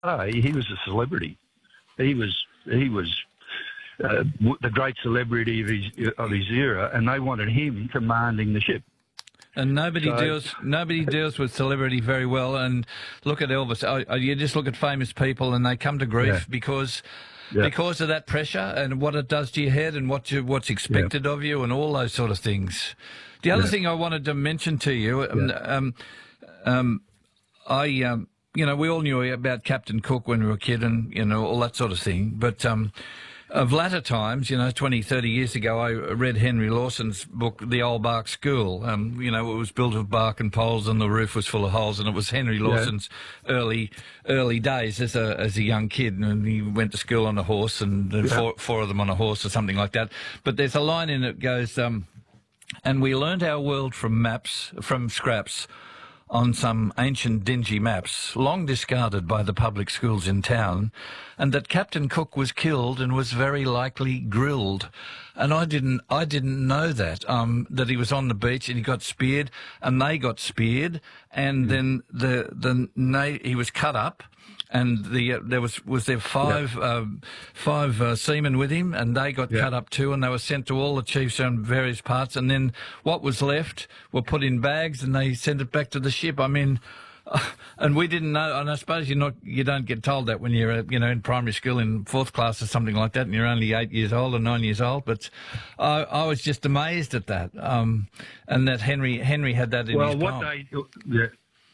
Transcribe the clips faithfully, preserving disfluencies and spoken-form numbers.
day, he was a celebrity. He was he was uh, the great celebrity of his of his era, and they wanted him commanding the ship. And nobody So- deals nobody deals with celebrity very well. And look at Elvis. Oh, oh, you just look at famous people, and they come to grief Yeah. because Yeah. because of that pressure and what it does to your head and what you, what's expected of you and all those sort of things. The other Yeah. thing I wanted to mention to you, um, Yeah. um, um, I, um, you know, we all knew about Captain Cook when we were a kid and, you know, all that sort of thing. But um, of latter times, you know, twenty, thirty years ago, I read Henry Lawson's book, The Old Bark School. Um, you know, it was built of bark and poles and the roof was full of holes, and it was Henry Lawson's early early days as a as a young kid, and he went to school on a horse, and Yeah. four, four of them on a horse or something like that. But there's a line in it that goes, um, and we learned our world from maps, from scraps, on some ancient dingy maps, long discarded by the public schools in town, and that Captain Cook was killed and was very likely grilled. And I didn't, I didn't know that, um, that he was on the beach and he got speared, and they got speared, and then the the na- he was cut up. And the uh, there was was there five Yeah. uh, five uh, seamen with him, and they got Yeah. cut up too, and they were sent to all the chiefs on various parts, and then what was left were put in bags, and they sent it back to the ship. I mean, uh, and we didn't know. And I suppose you're not you don't get told that when you're uh, you know in primary school in fourth class or something like that, and you're only eight years old or nine years old. But I, I was just amazed at that, um, and that Henry Henry had that in Well, his what poem. they yeah,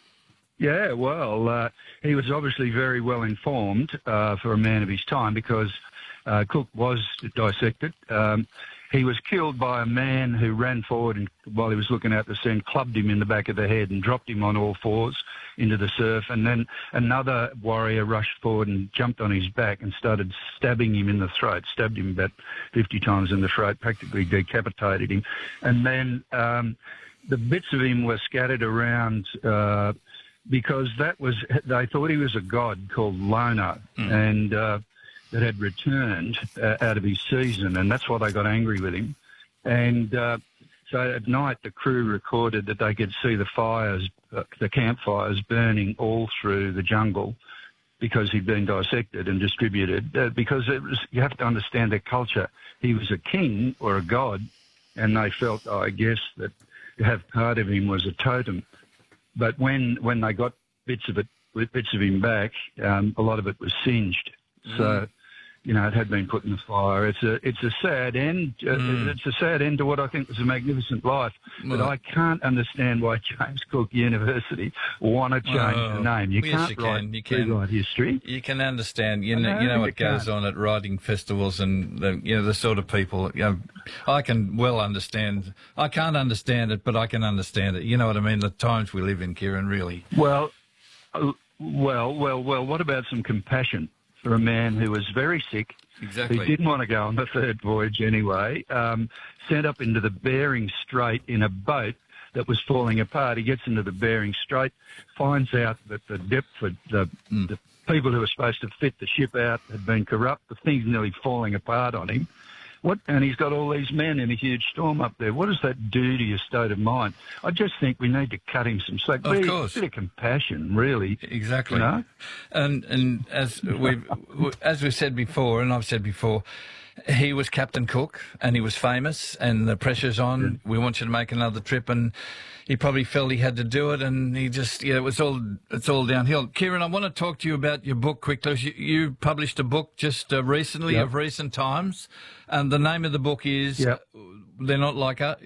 yeah well, uh, he was obviously very well informed uh, for a man of his time, because uh, Cook was dissected. Um, he was killed by a man who ran forward and, while he was looking out the sea, and clubbed him in the back of the head and dropped him on all fours into the surf. And then another warrior rushed forward and jumped on his back and started stabbing him in the throat, stabbed him about fifty times in the throat, practically decapitated him. And then um, the bits of him were scattered around uh, because that was, they thought he was a god called Lono, mm. and uh, that had returned uh, out of his season, and that's why they got angry with him. And uh, so at night, the crew recorded that they could see the fires, uh, the campfires burning all through the jungle, because he'd been dissected and distributed. Uh, because it was, you have to understand their culture. He was a king or a god, and they felt, I guess, that to have part of him was a totem. But when when they got bits of it, bits of him back, um, a lot of it was singed. Mm. So, you know, it had been put in the fire. It's a it's a sad end. Uh, Mm. It's a sad end to what I think was a magnificent life. But Well- I can't understand why James Cook University want to change Oh, the name. You yes, can't you can. write, You can. rewrite history. You can understand, you know, know, you know you what goes can't. on at writing festivals, and the, you know the sort of people. You know, I can well understand. I can't understand it, but I can understand it. You know what I mean? The times we live in, Kieran. Really. Well, uh, well, well, well. What about some compassion for a man who was very sick? Exactly. He didn't want to go on the third voyage anyway. Um, sent up into the Bering Strait in a boat that was falling apart. He gets into the Bering Strait, finds out that the Deptford, the, Mm. the people who were supposed to fit the ship out had been corrupt. The thing's nearly falling apart on him. What? And he's got all these men in a huge storm up there. What does that do to your state of mind? I just think we need to cut him some slack. Of Be- course. A bit of compassion, really. Exactly. You know? And and as we as we said before, and I've said before, he was Captain Cook, and he was famous, and the pressure's on. We want you to make another trip, and he probably felt he had to do it, and he just yeah, it was all it's all downhill. Kieran, I want to talk to you about your book quickly. You, you published a book just uh, recently, Yep. of recent times, and the name of the book is Yep. They're Not Like Us.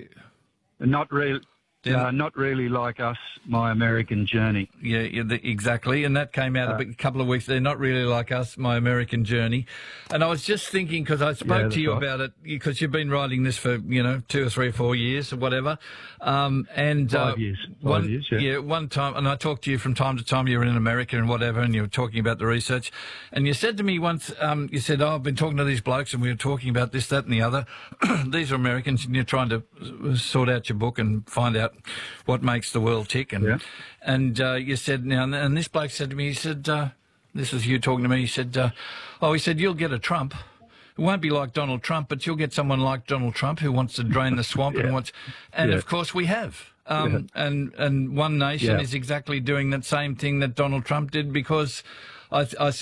Not really. Then- Uh, not really like us, My American Journey. Yeah, yeah the, exactly. And that came out Uh, a bit- couple of weeks. They're not really like us, My American Journey. And I was just thinking, because I spoke Yeah, to that's you right. about it, because you've been writing this for, you know, two or three or four years or whatever. Um, and Five uh, years. Five one, years, yeah. one time, and I talked to you from time to time, you were in America and whatever, and you were talking about the research. And you said to me once, um, you said, oh, I've been talking to these blokes and we were talking about this, that and the other. These are Americans, and you're trying to sort out your book and find out what makes the world tick. And Yeah. and uh, you said, now, and this bloke said to me, he said, uh, this is you talking to me, he said, uh, oh, he said, you'll get a Trump. It won't be like Donald Trump, but you'll get someone like Donald Trump who wants to drain the swamp Yeah. and wants, and Yeah. of course we have. Um, and, and One Nation Yeah. is exactly doing that same thing that Donald Trump did, because I, I